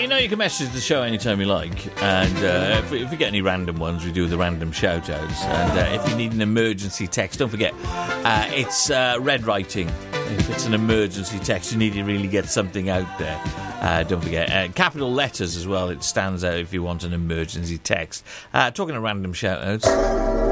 You know you can message the show anytime you like, and if we get any random ones, we do the random shout-outs. And if you need an emergency text, don't forget, it's red writing. If it's an emergency text, you need to really get something out there. Don't forget, capital letters as well. It stands out if you want an emergency text. Talking of random shout-outs.